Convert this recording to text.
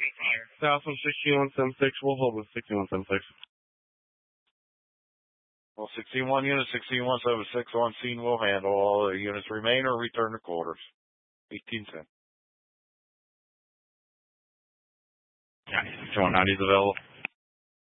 Southwest 6176, we'll hold with 6176. Well, 61 units, 6176 on scene will handle. All the units remain or return to quarters. 1810. Yeah, 190 is available.